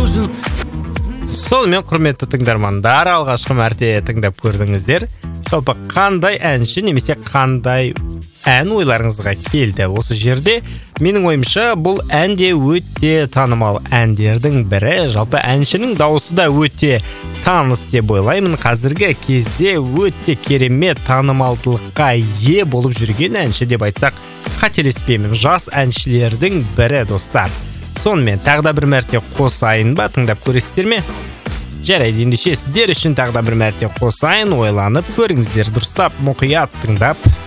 Сонымен құрметті тыңдармандар, алғашқы мәрте тыңдап көрдіңіздер. Жалпы қандай әнші немесе қандай ән ойларыңызға келді? Осы жерде менің ойымша бұл ән де өте танымал әндердің бірі. Жалпы әншінің дауысы да өте таныс деп ойлаймын. Қазіргі кезде өте керемет танымалдылыққа ие болып жүрген әнші деп айтсақ қателеспеймін. Жас әншілердің бірі, достар. Сонымен тағы да бір мәрте қосайын ба, тыңдап көресіздер ме? Жарайды, ендеше сіздер үшін тағы да бір мәрте қосайын, ойланып көріңіздер, дұрыстап, мұқият тыңдап